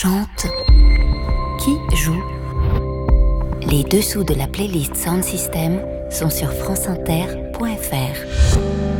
chante, qui joue. Les dessous de la playlist Sound System sont sur franceinter.fr.